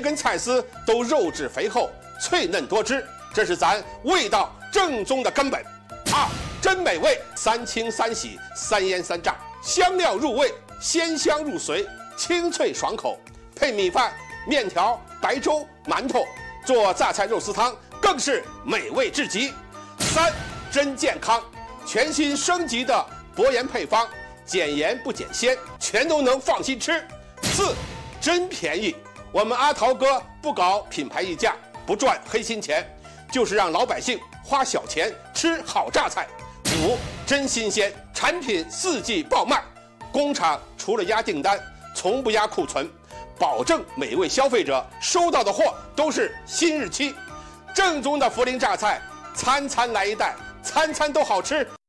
根菜丝都肉质肥厚、脆嫩多汁，这是咱味道正宗的根本。2. 真美味，3清3洗3腌3炸，香料入味，鲜香入髓，清脆爽口，配米饭、面条、白粥、馒头，做榨菜肉丝汤更是美味至极。3. 真健康，全新升级的薄盐配方，减盐不减鲜，全都能放心吃。4. 真便宜，我们阿桃哥不搞品牌溢价，不赚黑心钱，就是让老百姓花小钱吃好榨菜。5. 真新鲜，产品4季爆卖，工厂除了压订单，从不压库存，保证每位消费者收到的货都是新日期。正宗的涪陵榨菜，餐餐来一袋，餐餐都好吃。